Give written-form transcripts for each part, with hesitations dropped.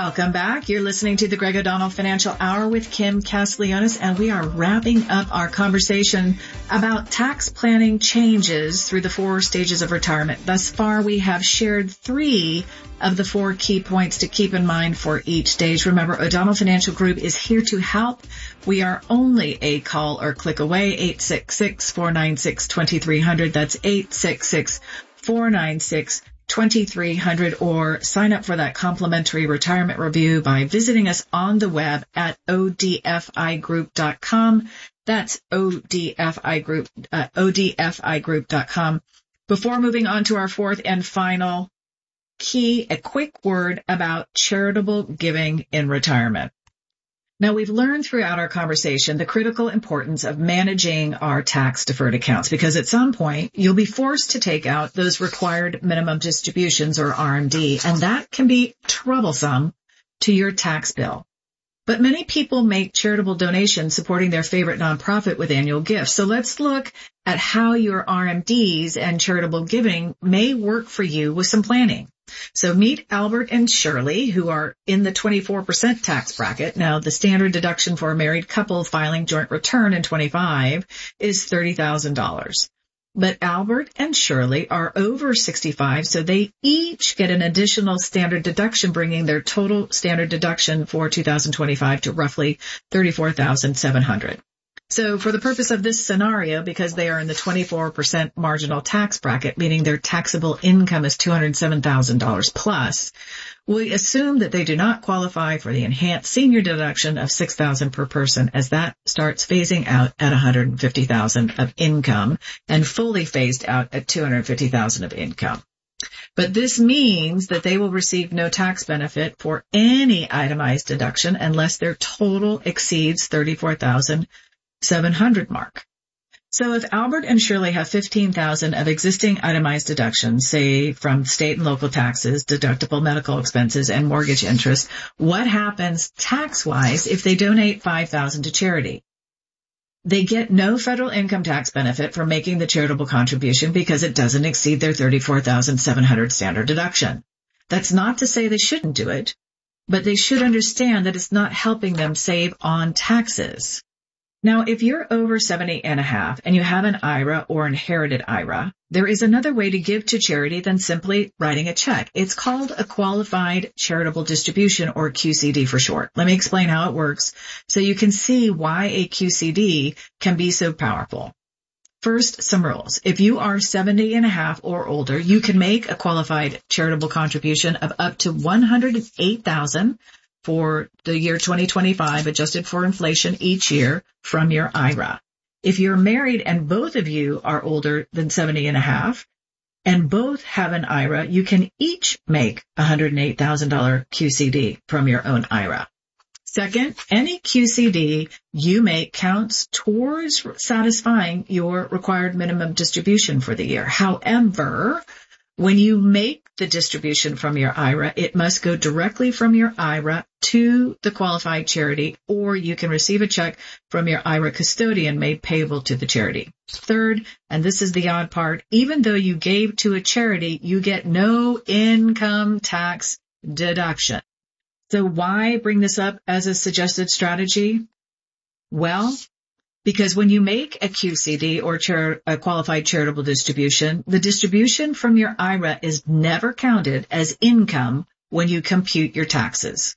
Welcome back. You're listening to the Greg O'Donnell Financial Hour with Kim Castellanos, and we are wrapping up our conversation about tax planning changes through the 4 stages of retirement. Thus far, we have shared 3 of the 4 key points to keep in mind for each stage. Remember, O'Donnell Financial Group is here to help. We are only a call or click away, 866-496-2300. That's 866-496-2300, or sign up for that complimentary retirement review by visiting us on the web at odfigroup.com. That's odfigroup.com. Before moving on to our 4th and final key, a quick word about charitable giving in retirement. Now, we've learned throughout our conversation the critical importance of managing our tax-deferred accounts, because at some point you'll be forced to take out those required minimum distributions, or RMD, and that can be troublesome to your tax bill. But many people make charitable donations supporting their favorite nonprofit with annual gifts. So let's look at how your RMDs and charitable giving may work for you with some planning. So meet Albert and Shirley, who are in the 24% tax bracket. Now, the standard deduction for a married couple filing joint return in 25 is $30,000. But Albert and Shirley are over 65, so they each get an additional standard deduction, bringing their total standard deduction for 2025 to roughly $34,700. So for the purpose of this scenario, because they are in the 24% marginal tax bracket, meaning their taxable income is $207,000 plus, we assume that they do not qualify for the enhanced senior deduction of $6,000 per person, as that starts phasing out at $150,000 of income and fully phased out at $250,000 of income. But this means that they will receive no tax benefit for any itemized deduction unless their total exceeds $34,700 mark. So if Albert and Shirley have $15,000 of existing itemized deductions, say from state and local taxes, deductible medical expenses, and mortgage interest, what happens tax-wise if they donate $5,000 to charity? They get no federal income tax benefit for making the charitable contribution because it doesn't exceed their $34,700 standard deduction. That's not to say they shouldn't do it, but they should understand that it's not helping them save on taxes. Now, if you're over 70 and a half and you have an IRA or inherited IRA, there is another way to give to charity than simply writing a check. It's called a qualified charitable distribution, or QCD for short. Let me explain how it works so you can see why a QCD can be so powerful. First, some rules. If you are 70 and a half or older, you can make a qualified charitable contribution of up to $108,000 for the year 2025, adjusted for inflation each year from your IRA. If you're married and both of you are older than 70 and a half and both have an IRA, you can each make a $108,000 QCD from your own IRA. Second, any QCD you make counts towards satisfying your required minimum distribution for the year. However, when you make the distribution from your IRA, it must go directly from your IRA to the qualified charity, or you can receive a check from your IRA custodian made payable to the charity. Third, and this is the odd part, even though you gave to a charity, you get no income tax deduction. So why bring this up as a suggested strategy? Well, because when you make a QCD or a qualified charitable distribution, the distribution from your IRA is never counted as income when you compute your taxes.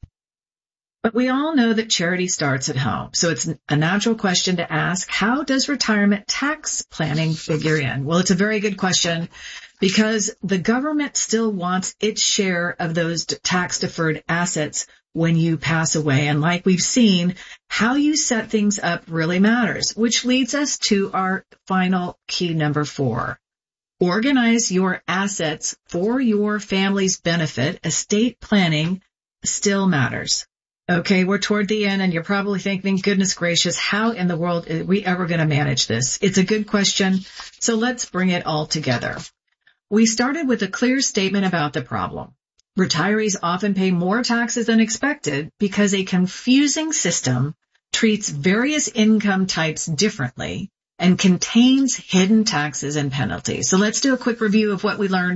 But we all know that charity starts at home. So it's a natural question to ask, how does retirement tax planning figure in? Well, it's a very good question because the government still wants its share of those tax-deferred assets when you pass away. And like we've seen, how you set things up really matters, which leads us to our final key number 4. Organize your assets for your family's benefit. Estate planning still matters. Okay, we're toward the end and you're probably thinking, goodness gracious, how in the world are we ever going to manage this? It's a good question. So let's bring it all together. We started with a clear statement about the problem. Retirees often pay more taxes than expected because a confusing system treats various income types differently and contains hidden taxes and penalties. So let's do a quick review of what we learned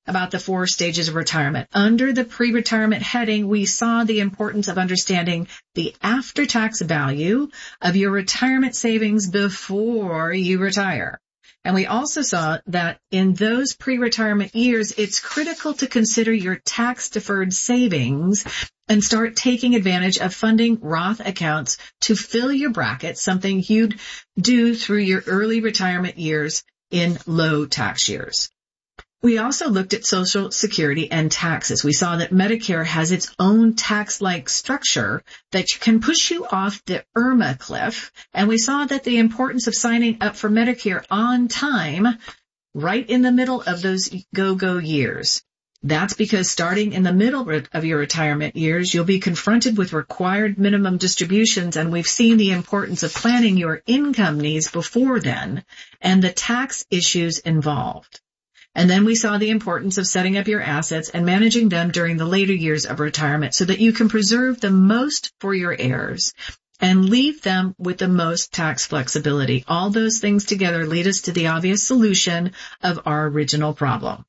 about the 4 stages of retirement. Under the pre-retirement heading, we saw the importance of understanding the after-tax value of your retirement savings before you retire. And we also saw that in those pre-retirement years, it's critical to consider your tax-deferred savings and start taking advantage of funding Roth accounts to fill your bracket, something you'd do through your early retirement years in low tax years. We also looked at Social Security and taxes. We saw that Medicare has its own tax-like structure that can push you off the IRMA cliff. And we saw that the importance of signing up for Medicare on time, right in the middle of those go-go years. That's because starting in the middle of your retirement years, you'll be confronted with required minimum distributions, and we've seen the importance of planning your income needs before then and the tax issues involved. And then we saw the importance of setting up your assets and managing them during the later years of retirement so that you can preserve the most for your heirs and leave them with the most tax flexibility. All those things together lead us to the obvious solution of our original problem.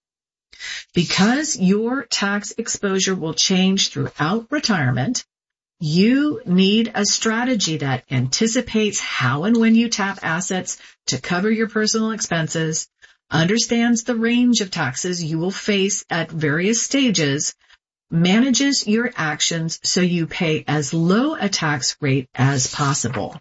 Because your tax exposure will change throughout retirement, you need a strategy that anticipates how and when you tap assets to cover your personal expenses, understands the range of taxes you will face at various stages, manages your actions so you pay as low a tax rate as possible.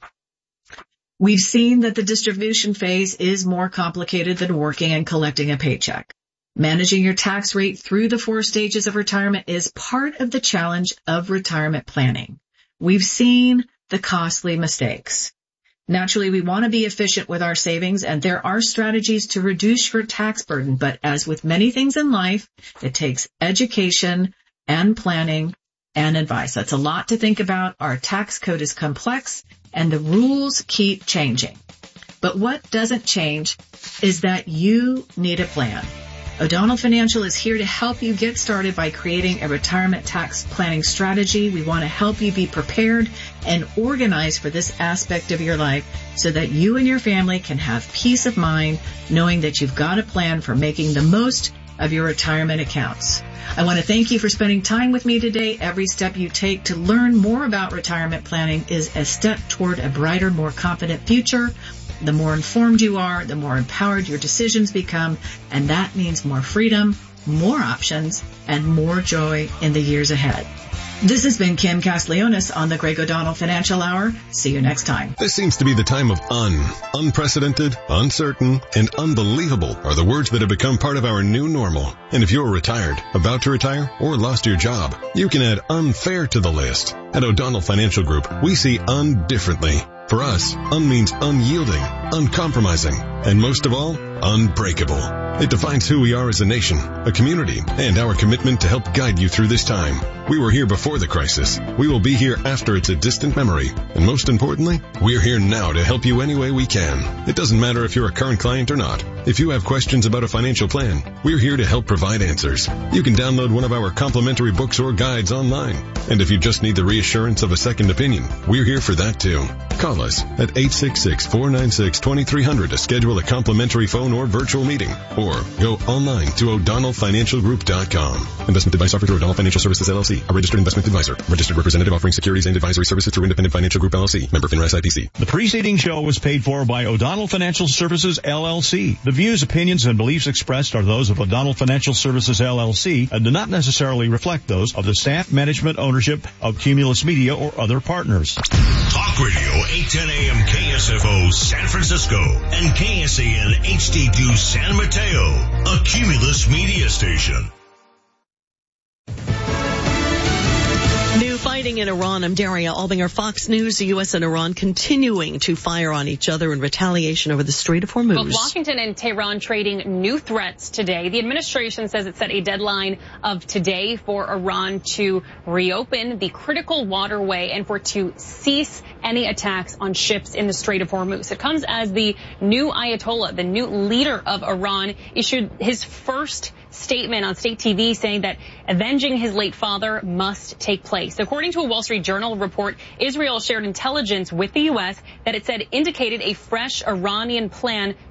We've seen that the distribution phase is more complicated than working and collecting a paycheck. Managing your tax rate through the 4 stages of retirement is part of the challenge of retirement planning. We've seen the costly mistakes. Naturally, we want to be efficient with our savings, and there are strategies to reduce your tax burden. But as with many things in life, it takes education and planning and advice. That's a lot to think about. Our tax code is complex, and the rules keep changing. But what doesn't change is that you need a plan. O'Donnell Financial is here to help you get started by creating a retirement tax planning strategy. We want to help you be prepared and organized for this aspect of your life so that you and your family can have peace of mind knowing that you've got a plan for making the most of your retirement accounts. I want to thank you for spending time with me today. Every step you take to learn more about retirement planning is a step toward a brighter, more confident future. The more informed you are, the more empowered your decisions become, and that means more freedom, more options, and more joy in the years ahead. This has been Kim Castiglionis on the Greg O'Donnell Financial Hour. See you next time. This seems to be the time of unprecedented, uncertain, and unbelievable are the words that have become part of our new normal. And if you're retired, about to retire, or lost your job, you can add unfair to the list. At O'Donnell Financial Group, we see differently. For us, means unyielding, uncompromising, and most of all, unbreakable. It defines who we are as a nation, a community, and our commitment to help guide you through this time. We were here before the crisis. We will be here after it's a distant memory. And most importantly, we're here now to help you any way we can. It doesn't matter if you're a current client or not. If you have questions about a financial plan, we're here to help provide answers. You can download one of our complimentary books or guides online. And if you just need the reassurance of a second opinion, we're here for that too. Call us at 866-496-2300 to schedule a complimentary phone or virtual meeting, or go online to o'donnellfinancialgroup.com. Investment advice offered through O'Donnell Financial Services, LLC, a registered investment advisor. Registered representative offering securities and advisory services through Independent Financial Group, LLC. Member FINRA SIPC. The preceding show was paid for by O'Donnell Financial Services, LLC. The views, opinions, and beliefs expressed are those of O'Donnell Financial Services, LLC, and do not necessarily reflect those of the staff, management, ownership of Cumulus Media or other partners. Talk Radio 810 AM KSFO San Francisco and KSAN HD2 San Mateo, a Cumulus Media station. New fighting in Iran. I'm Daria Albinger, Fox News. The U.S. and Iran continuing to fire on each other in retaliation over the Strait of Hormuz. Both Washington and Tehran trading new threats today. The administration says it set a deadline of today for Iran to reopen the critical waterway and for it to cease any attacks on ships in the Strait of Hormuz. It comes as the new Ayatollah, the new leader of Iran, issued his first statement on state TV saying that avenging his late father must take place. According to a Wall Street Journal report, Israel shared intelligence with the U.S. that it said indicated a fresh Iranian plan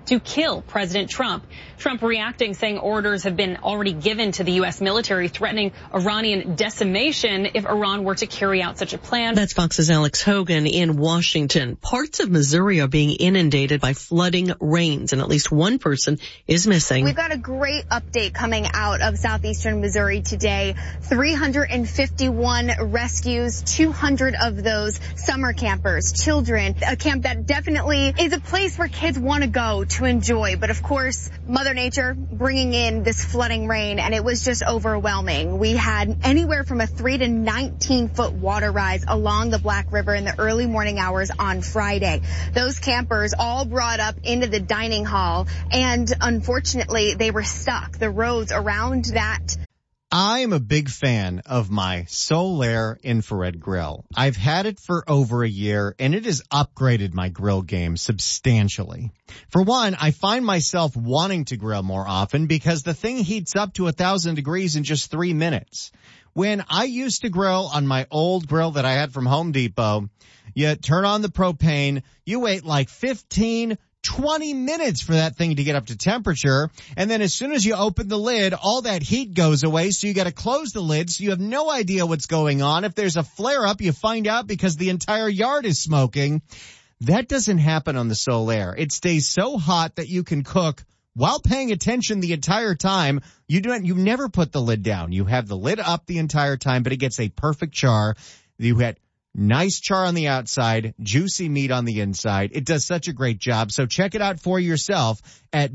to kill President Trump. Trump reacting, saying orders have been already given to the U.S. military, threatening Iranian decimation if Iran were to carry out such a plan. That's Fox's Alex Hogan in Washington. Parts of Missouri are being inundated by flooding rains, and at least one person is missing. We've got a great update coming out of southeastern Missouri today. 351 rescues, 200 of those summer campers, children. A camp that definitely is a place where kids want to go to enjoy. But of course, Mother Nature bringing in this flooding rain, and it was just overwhelming. We had anywhere from a 3 to 19 foot water rise along the Black River in the early morning hours on Friday. Those campers all brought up into the dining hall, and unfortunately they were stuck. The roads around that. I am a big fan of my Solaire infrared grill. I've had it for over a year, and it has upgraded my grill game substantially. For one, I find myself wanting to grill more often because the thing heats up to 1,000 degrees in just 3 minutes. When I used to grill on my old grill that I had from Home Depot, you turn on the propane, you wait like 20 minutes for that thing to get up to temperature. And then as soon as you open the lid, all that heat goes away. So you got to close the lid. So you have no idea what's going on. If there's a flare up, you find out because the entire yard is smoking. That doesn't happen on the Solaire. It stays so hot that you can cook while paying attention the entire time. You never put the lid down. You have the lid up the entire time, but it gets a perfect char. You get nice char on the outside, juicy meat on the inside. It does such a great job. So check it out for yourself at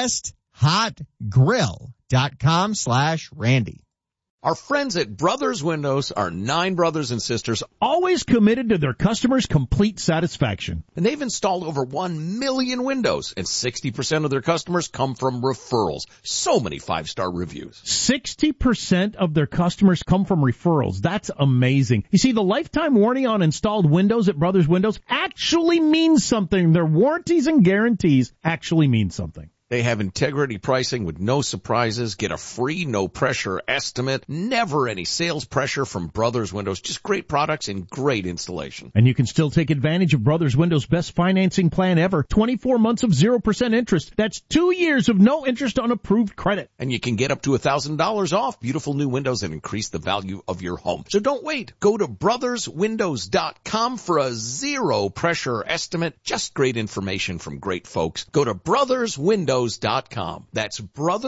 besthotgrill.com/Randy. Our friends at Brothers Windows are 9 brothers and sisters, Always committed to their customers' complete satisfaction. and they've installed over 1 million windows, and 60% of their customers come from referrals. So many 5-star reviews. 60% of their customers come from referrals. That's amazing. You see, the lifetime warranty on installed windows at Brothers Windows actually means something. Their warranties and guarantees actually mean something. They have integrity pricing with no surprises. Get a free, no-pressure estimate. Never any sales pressure from Brothers Windows. Just great products and great installation. And you can still take advantage of Brothers Windows' best financing plan ever. 24 months of 0% interest. That's 2 years of no interest on approved credit. And you can get up to $1,000 off beautiful new windows and increase the value of your home. So don't wait. Go to brotherswindows.com for a zero-pressure estimate. Just great information from great folks. Go to brotherswindows.com. That's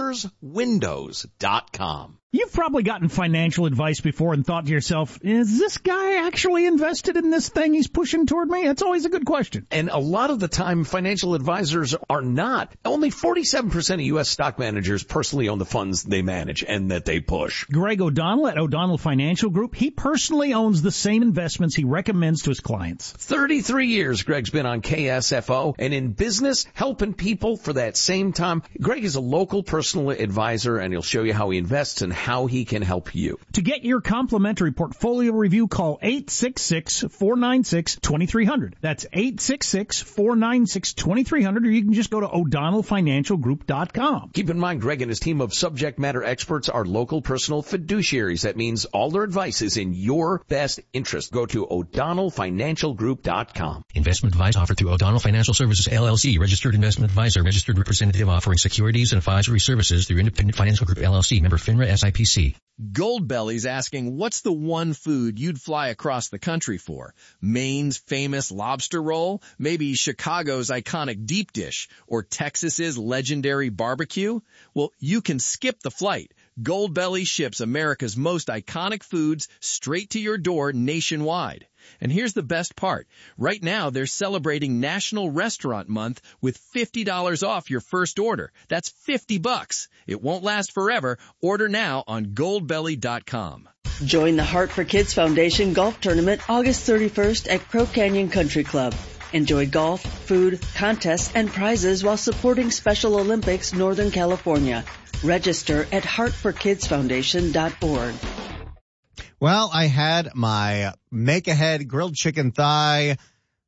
brotherswindows.com. You've probably gotten financial advice before and thought to yourself, is this guy actually invested in this thing he's pushing toward me? That's always a good question. And a lot of the time, financial advisors are not. Only 47% of U.S. stock managers personally own the funds they manage and that they push. Greg O'Donnell at O'Donnell Financial Group, he personally owns the same investments he recommends to his clients. 33 years Greg's been on KSFO and in business, helping people for that same time. Greg is a local personal advisor, and he'll show you how he invests and how he can help you. To get your complimentary portfolio review, call 866-496-2300. That's 866-496-2300, or you can just go to o'donnellfinancialgroup.com. Keep in mind, Greg and his team of subject matter experts are local personal fiduciaries. That means all their advice is in your best interest. Go to o'donnellfinancialgroup.com. Investment advice offered through O'Donnell Financial Services, LLC, registered investment advisor, registered representative offering securities and advisory services through Independent Financial Group, LLC, member FINRA, SIPC. Goldbelly's asking, what's the one food you'd fly across the country for? Maine's famous lobster roll? Maybe Chicago's iconic deep dish? Or Texas's legendary barbecue? Well, you can skip the flight. Goldbelly ships America's most iconic foods straight to your door nationwide. And here's the best part. Right now, they're celebrating National Restaurant Month with $50 off your first order. That's $50. It won't last forever. Order now on goldbelly.com. Join the Heart for Kids Foundation Golf Tournament August 31st at Crow Canyon Country Club. Enjoy golf, food, contests, and prizes while supporting Special Olympics Northern California. Register at heartforkidsfoundation.org. Well, I had my make-ahead grilled chicken thigh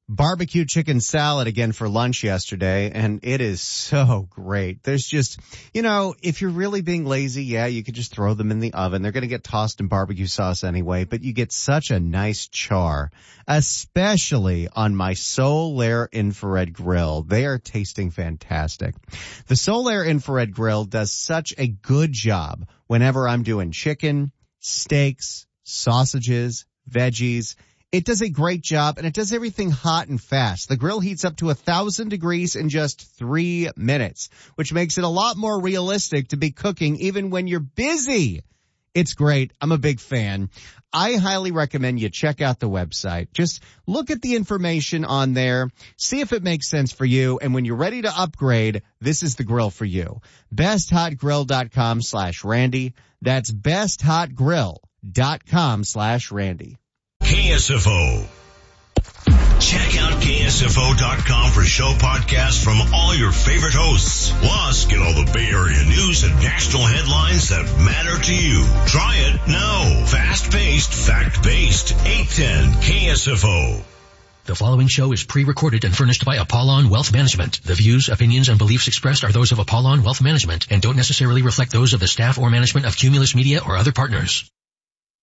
barbecue chicken salad again for lunch yesterday, and it is so great. There's just, if you're really being lazy, yeah, you could just throw them in the oven. They're going to get tossed in barbecue sauce anyway, but you get such a nice char, especially on my Solaire infrared grill. They are tasting fantastic. The Solaire infrared grill does such a good job whenever I'm doing chicken, steaks, sausages, veggies. It does a great job, and it does everything hot and fast. The grill heats up to 1,000 degrees in just 3 minutes, which makes it a lot more realistic to be cooking even when you're busy. It's great. I'm a big fan. I highly recommend you check out the website. Just look at the information on there, see if it makes sense for you, and when you're ready to upgrade, this is the grill for you. BestHotGrill.com/Randy. That's BestHotGrill.com/Randy. KSFO. Check out KSFO.com for show podcasts from all your favorite hosts. Plus, get all the Bay Area news and national headlines that matter to you. Try it now. Fast-paced, fact-based. 810 KSFO. The following show is pre-recorded and furnished by Apollon Wealth Management. The views, opinions, and beliefs expressed are those of Apollon Wealth Management and don't necessarily reflect those of the staff or management of Cumulus Media or other partners.